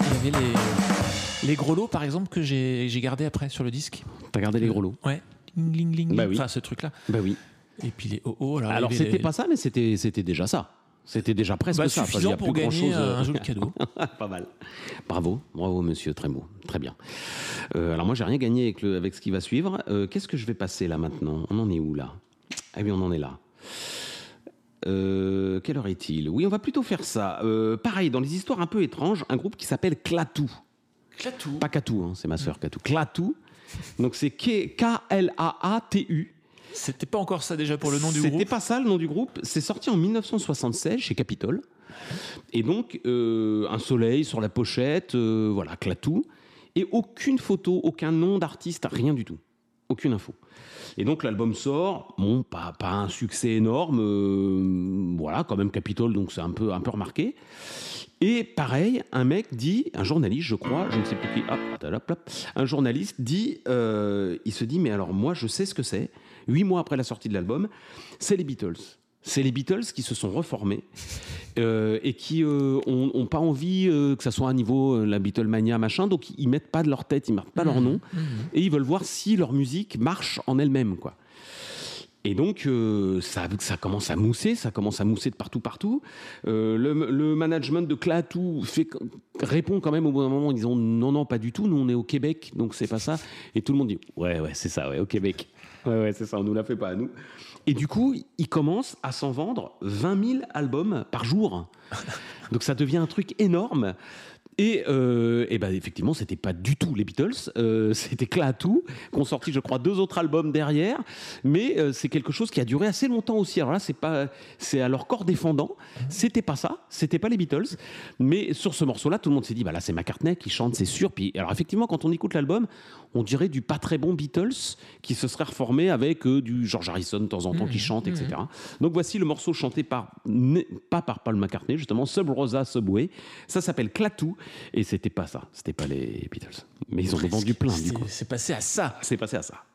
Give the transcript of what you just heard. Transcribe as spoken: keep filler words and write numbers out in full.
Il y avait les, les gros lots, par exemple, que j'ai, j'ai gardé après sur le disque. T'as gardé les gros lots? Ouais. Ling, ling, ling, bah ling. oui. Enfin, ce truc-là. Bah oui. Et puis les oh oh. Alors, alors c'était les... pas ça, mais c'était, c'était déjà ça. C'était déjà presque bah, ça. Suffisant enfin, pour gagner un joli cadeau. Pas mal. Bravo, bravo monsieur, très beau, très bien. Euh, alors moi j'ai rien gagné avec, le, avec ce qui va suivre. Euh, qu'est-ce que je vais passer là maintenant? On en est où là? Ah oui, on en est là. Euh, quelle heure est-il? Oui, on va plutôt faire ça. Euh, pareil, dans les histoires un peu étranges, un groupe qui s'appelle Klaatu. Klaatu. Pas Katou, hein, c'est ma sœur Katou. Klaatu. Donc c'est K L A A T U. C'était pas encore ça déjà pour le nom du C'était groupe? C'était pas ça le nom du groupe. C'est sorti en dix-neuf cent soixante-seize chez Capitol. Et donc, euh, un soleil sur la pochette, euh, voilà, Klaatu. Et aucune photo, aucun nom d'artiste, rien du tout. Aucune info. Et donc l'album sort, bon, pas, pas un succès énorme, euh, voilà, quand même Capitol, donc c'est un peu, un peu remarqué. Et pareil, un mec dit, un journaliste, je crois, je ne sais plus qui, hop, hop, hop, un journaliste dit, euh, il se dit, mais alors moi, je sais ce que c'est. Huit mois après la sortie de l'album, c'est les Beatles. C'est les Beatles qui se sont reformés euh, et qui euh, ont, ont pas envie euh, que ça soit à niveau euh, la Beatlemania machin, donc ils mettent pas de leur tête, ils mettent pas leur nom, mmh. et ils veulent voir si leur musique marche en elle-même, quoi. Et donc, euh, ça, ça commence à mousser, ça commence à mousser de partout, partout. Euh, le, le management de Klaatu fait, répond quand même au bout d'un moment en disant non, non, pas du tout, nous on est au Québec, donc c'est pas ça. Et tout le monde dit ouais, ouais, c'est ça, ouais, au Québec. Ouais, ouais, c'est ça, on nous la fait pas à nous. Et du coup, il commence à s'en vendre vingt mille albums par jour. Donc ça devient un truc énorme. Et, euh, et ben effectivement, c'était pas du tout les Beatles, euh, c'était Klaatu, qui ont sorti, je crois, deux autres albums derrière, mais euh, c'est quelque chose qui a duré assez longtemps aussi. Alors là, c'est pas, c'est à leur corps défendant, c'était pas ça, c'était pas les Beatles, mais sur ce morceau-là, tout le monde s'est dit, bah là, c'est McCartney qui chante, c'est sûr. Puis, alors effectivement, quand on écoute l'album, on dirait du pas très bon Beatles qui se serait reformé avec euh, du George Harrison de temps en temps mmh, qui chante, mmh. et cetera. Donc voici le morceau chanté par, pas par Paul McCartney, justement, Sub Rosa Subway. Ça s'appelle Klaatu. Et c'était pas ça, c'était pas les Beatles. Mais ils ont vendu plein, du coup. C'est passé à ça. C'est passé à ça.